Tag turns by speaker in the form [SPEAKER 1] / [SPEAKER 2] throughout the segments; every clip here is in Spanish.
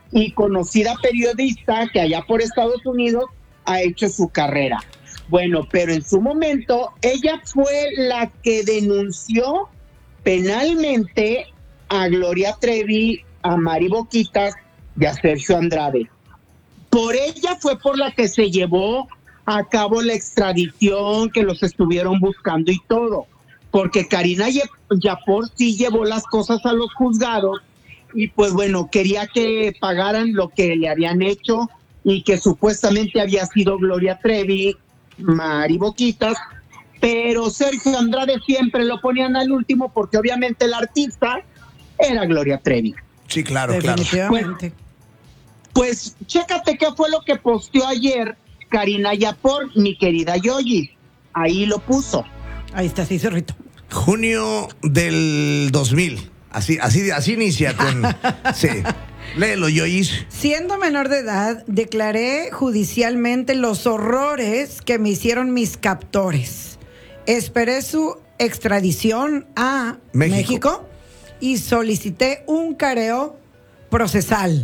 [SPEAKER 1] y conocida periodista que allá por Estados Unidos ha hecho su carrera. Bueno, pero en su momento ella fue la que denunció penalmente a Gloria Trevi, a Mari Boquitas y a Sergio Andrade. Por ella fue por la que se llevó a cabo la extradición, que los estuvieron buscando y todo, porque Karina Yapor sí llevó las cosas a los juzgados y pues bueno, quería que pagaran lo que le habían hecho y que supuestamente había sido Gloria Trevi, Mari Boquitas, pero Sergio Andrade siempre lo ponían al último porque obviamente el artista era Gloria Trevi.
[SPEAKER 2] Sí, claro,
[SPEAKER 3] definitivamente.
[SPEAKER 1] Pues chécate qué fue lo que posteó ayer Karina Yapor, mi querida Yoyi. Ahí lo puso.
[SPEAKER 3] Ahí está, sí, Zorrito.
[SPEAKER 2] Junio del 2000. Así inicia con... Sí. Léelo, Yoyis.
[SPEAKER 3] Siendo menor de edad, declaré judicialmente los horrores que me hicieron mis captores. Esperé su extradición a México y solicité un careo procesal.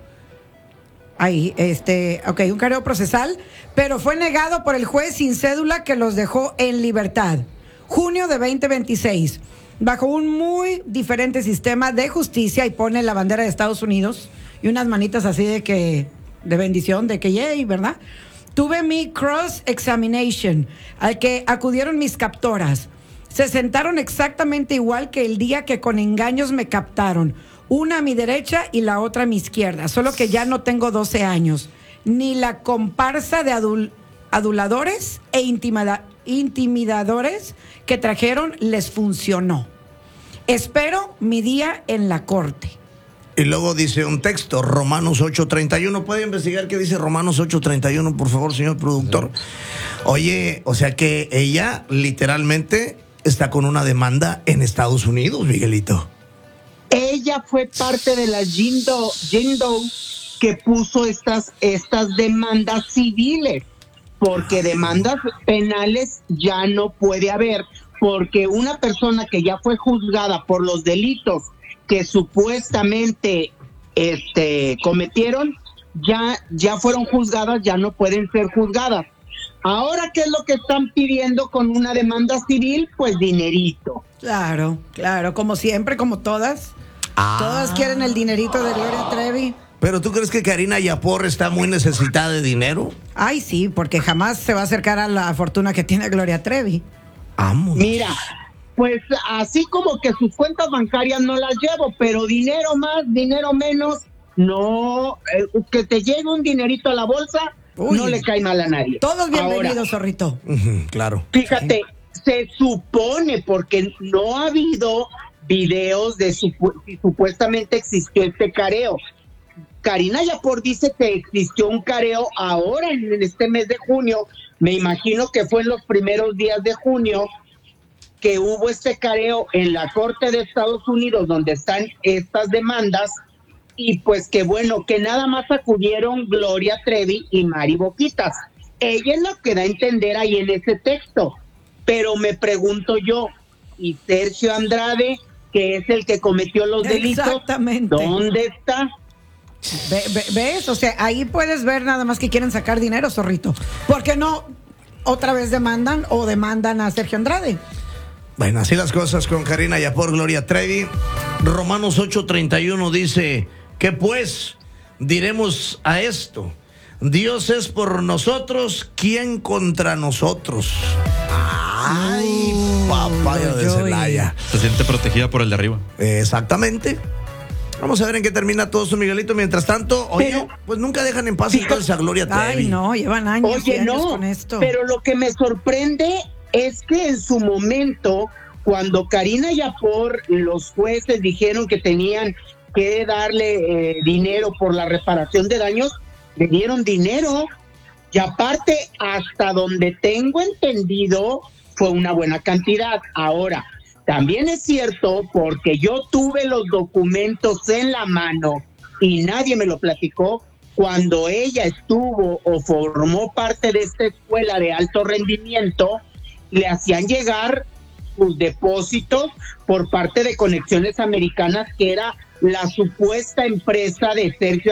[SPEAKER 3] Un careo procesal, pero fue negado por el juez sin cédula que los dejó en libertad. Junio de 2026. Bajo un muy diferente sistema de justicia, y pone la bandera de Estados Unidos y unas manitas así de bendición, de que yay, ¿verdad? Tuve mi cross-examination, al que acudieron mis captoras. Se sentaron exactamente igual que el día que con engaños me captaron. Una a mi derecha y la otra a mi izquierda. Solo que ya no tengo 12 años. Ni la comparsa de aduladores e intimidadores que trajeron les funcionó. Espero mi día en la corte.
[SPEAKER 2] Y luego dice un texto, Romanos 8:31. ¿Puede investigar qué dice Romanos 8:31, por favor, señor productor? Oye, o sea que ella literalmente está con una demanda en Estados Unidos, Miguelito.
[SPEAKER 1] Ella fue parte de la Jane Doe que puso estas demandas civiles, porque demandas penales ya no puede haber, porque una persona que ya fue juzgada por los delitos que supuestamente cometieron, ya fueron juzgadas, ya no pueden ser juzgadas. Ahora, ¿qué es lo que están pidiendo con una demanda civil? Pues dinerito.
[SPEAKER 3] Claro, como siempre, como todas. Todas quieren el dinerito de Gloria Trevi.
[SPEAKER 2] ¿Pero tú crees que Karina Yapor está muy necesitada de dinero?
[SPEAKER 3] Ay, sí, porque jamás se va a acercar a la fortuna que tiene Gloria Trevi.
[SPEAKER 2] Vamos.
[SPEAKER 1] Mira, pues así como que sus cuentas bancarias no las llevo, pero dinero más, dinero menos, no, que te llegue un dinerito a la bolsa, no le cae mal a nadie.
[SPEAKER 3] Todos bienvenidos, Zorrito.
[SPEAKER 2] Claro.
[SPEAKER 1] Fíjate, se supone, porque no ha habido videos de si supuestamente existió este careo. Karina Yapor dice que existió un careo ahora en este mes de junio. Me imagino que fue en los primeros días de junio que hubo este careo en la Corte de Estados Unidos donde están estas demandas, y pues que bueno, que nada más acudieron Gloria Trevi y Mari Boquitas. Ella es lo que da a entender ahí en ese texto. Pero me pregunto yo, ¿y Sergio Andrade, que es el que cometió los delitos?
[SPEAKER 3] Exactamente.
[SPEAKER 1] ¿Dónde está?
[SPEAKER 3] ¿Ves? O sea, ahí puedes ver nada más que quieren sacar dinero, Zorrito. ¿Por qué no otra vez demandan a Sergio Andrade?
[SPEAKER 2] Bueno, así las cosas con Karina Yapor, Gloria Trevi. Romanos 8:31 dice, ¿qué pues diremos a esto? Dios es por nosotros, ¿quién contra nosotros? Ay, papaya de Celaya.
[SPEAKER 4] Se siente protegida por el de arriba.
[SPEAKER 2] Exactamente. Vamos a ver en qué termina todo eso, Miguelito. Mientras tanto, oye, pues nunca dejan en paz entonces a Gloria Trevi.
[SPEAKER 3] Ay, no, llevan años con esto.
[SPEAKER 1] Pero lo que me sorprende es que en su momento, cuando Karina Yapor, los jueces dijeron que tenían que darle dinero por la reparación de daños, le dieron dinero. Y aparte, hasta donde tengo entendido, fue una buena cantidad. Ahora, también es cierto, porque yo tuve los documentos en la mano y nadie me lo platicó, cuando ella estuvo o formó parte de esta escuela de alto rendimiento, le hacían llegar sus depósitos por parte de Conexiones Americanas, que era la supuesta empresa de Sergio